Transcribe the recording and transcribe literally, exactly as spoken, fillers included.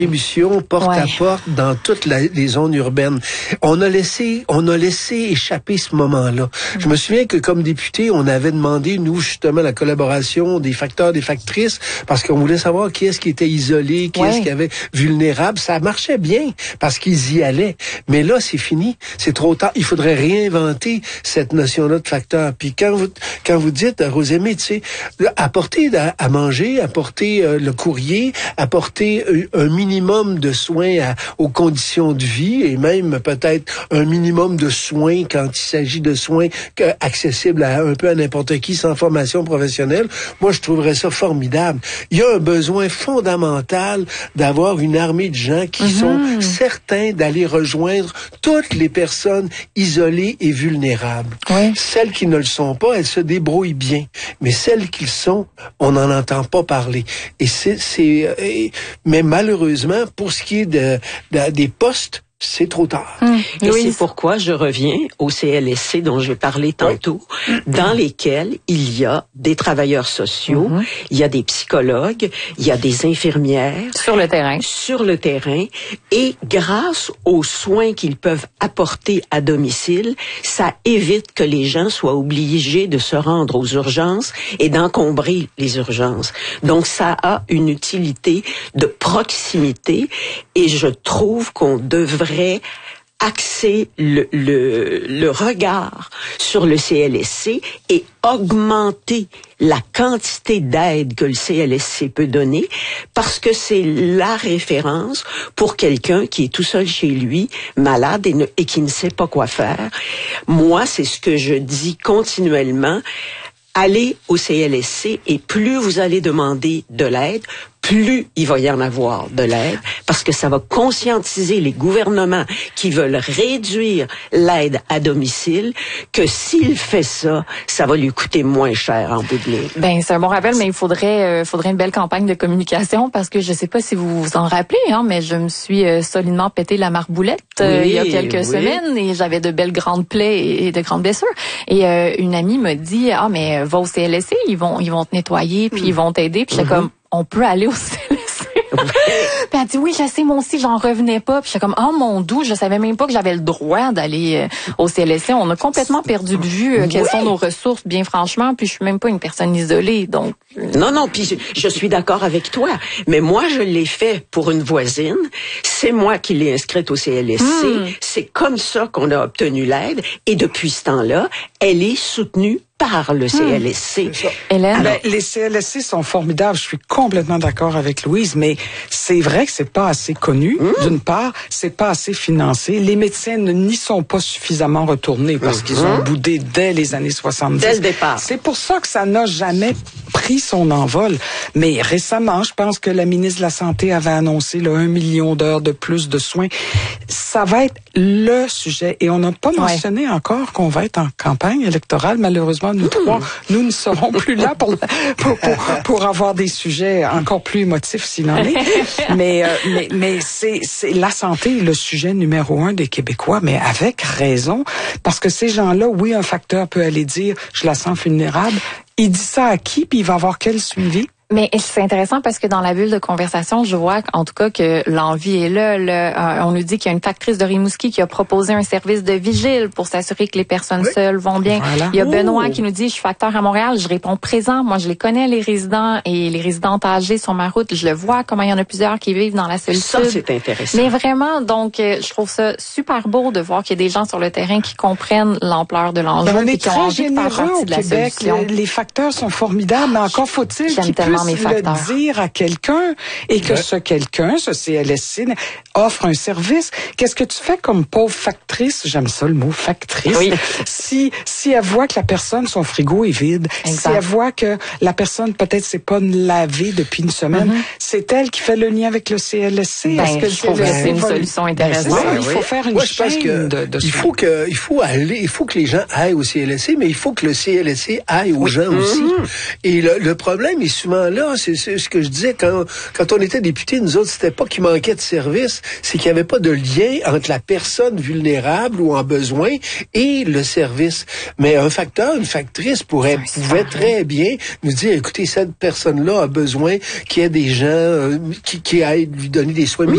distribution porte ouais. à porte dans toutes la, les zones urbaines. On a laissé, on a laissé échapper ce moment-là. Mmh. Je me souviens que comme député, on avait demandé, nous, justement, la collaboration des facteurs, des factrices, parce qu'on voulait savoir qui est-ce qui était isolé, qui ouais. est-ce qui avait vulnérable. Ça marchait bien parce qu'ils y allaient. Mais là, c'est fini. C'est trop tard. Il faudrait réinventer cette notion-là de facteur. Puis quand vous, quand vous dites, Rosemée, tu sais, apporter à, à manger, apporter euh, le courrier, apporter euh, un minimum de soins à, aux conditions de vie et même peut-être un minimum de soins quand il s'agit de soins que, accessibles à un peu à n'importe qui sans formation professionnelle. Moi, je trouverais ça formidable. Il y a un besoin fondamental d'avoir une armée de gens qui mm-hmm. sont certains d'aller rejoindre toutes les personnes isolées et vulnérables. Oui. Celles qui ne le sont pas, elles se débrouillent bien. Mais celles qui le sont, on n'en entend pas parler. Et c'est, c'est, euh, mais malheureusement, pour ce qui est de, de des postes, c'est trop tard. Mmh. Et Oui. c'est pourquoi je reviens au C L S C dont j'ai parlé tantôt, oui. dans lesquels il y a des travailleurs sociaux, mmh. il y a des psychologues, il y a des infirmières. Sur le terrain. Sur le terrain. Et grâce aux soins qu'ils peuvent apporter à domicile, ça évite que les gens soient obligés de se rendre aux urgences et d'encombrer les urgences. Donc ça a une utilité de proximité et je trouve qu'on devrait axer le, le, le regard sur le C L S C et augmenter la quantité d'aide que le C L S C peut donner parce que c'est la référence pour quelqu'un qui est tout seul chez lui, malade et, ne, et qui ne sait pas quoi faire. Moi, c'est ce que je dis continuellement. Allez au C L S C et plus vous allez demander de l'aide, plus il va y en avoir de l'aide, parce que ça va conscientiser les gouvernements qui veulent réduire l'aide à domicile, que s'il fait ça, ça va lui coûter moins cher en bout de ligne. Ben, c'est un bon rappel, mais il faudrait, euh, faudrait une belle campagne de communication, parce que je sais pas si vous vous en rappelez, hein, mais je me suis euh, solidement pété la marboulette euh, oui, il y a quelques oui. semaines, et j'avais de belles grandes plaies et, et de grandes blessures. Et euh, une amie me dit, ah, mais va au C L S C, ils vont, ils vont te nettoyer, puis mmh. ils vont t'aider. Puis j'étais mm-hmm. comme, on peut aller au C L S C. Puis elle dit, oui, je sais, moi aussi, j'en revenais pas. Puis j'étais comme, oh mon doux, je savais même pas que j'avais le droit d'aller euh, au C L S C. On a complètement perdu de vue euh, quelles oui. sont nos ressources, bien franchement. Puis je suis même pas une personne isolée, donc... Non, non, puis je, je suis d'accord avec toi. Mais moi, je l'ai fait pour une voisine. C'est moi qui l'ai inscrite au C L S C. Mm. C'est comme ça qu'on a obtenu l'aide. Et depuis ce temps-là, elle est soutenue par le C L S C. Mmh. Hélène? Alors, les C L S C sont formidables. Je suis complètement d'accord avec Louise, mais c'est vrai que c'est pas assez connu. Mmh. D'une part, c'est pas assez financé. Les médecins n'y sont pas suffisamment retournés parce mmh. qu'ils ont boudé dès les années soixante-dix. Dès le départ. C'est pour ça que ça n'a jamais pris son envol. Mais récemment, je pense que la ministre de la Santé avait annoncé là, un million d'heures de plus de soins. Ça va être le sujet. Et on n'a pas mentionné ouais. encore qu'on va être en campagne électorale, malheureusement. Nous trois, nous ne serons plus là pour, pour, pour, pour avoir des sujets encore plus émotifs s'il en est. Mais, euh, mais, mais c'est, c'est la santé le sujet numéro un des Québécois, mais avec raison, parce que ces gens-là, oui, un facteur peut aller dire, je la sens vulnérable. Il dit ça à qui, puis il va avoir quel suivi? Mais c'est intéressant parce que dans la bulle de conversation, je vois en tout cas que l'envie est là. là. Euh, on nous dit qu'il y a une factrice de Rimouski qui a proposé un service de vigile pour s'assurer que les personnes oui. seules vont bien. Voilà. Il y a Benoît oh. qui nous dit, je suis facteur à Montréal, je réponds présent. Moi, je les connais, les résidents et les résidentes âgées sur ma route. Je le vois, comment il y en a plusieurs qui vivent dans la solitude. Ça, c'est intéressant. Mais vraiment, donc, je trouve ça super beau de voir qu'il y a des gens sur le terrain qui comprennent l'ampleur de l'enjeu on est et qui ont envie de faire partie de la Québec. solution. Les, les facteurs sont formidables, mais encore faut-il qu'ils puissent le dire à quelqu'un et que ouais. ce quelqu'un, ce C L S C, offre un service. Qu'est-ce que tu fais comme pauvre factrice? J'aime ça le mot factrice. Oui. Si, si elle voit que la personne, son frigo est vide, exact. Si elle voit que la personne peut-être s'est pas lavée depuis une semaine, mm-hmm. c'est elle qui fait le lien avec le C L S C. Ben, Est-ce que je trouve que c'est une va... solution intéressante. Ben, il faut oui. faire une Moi, chaîne que de, de il faut que, il faut aller, il faut que les gens aillent au C L S C, mais il faut que le C L S C aille aux oui. gens mm-hmm. aussi. Et le, le problème est souvent là, c'est, c'est ce que je disais quand, quand on était député, nous autres, c'était pas qu'il manquait de service, c'est qu'il y avait pas de lien entre la personne vulnérable ou en besoin et le service. Mais un facteur, une factrice pourrait, pouvait très bien nous dire, écoutez, cette personne-là a besoin qu'il y ait des gens euh, qui, qui aillent lui donner des soins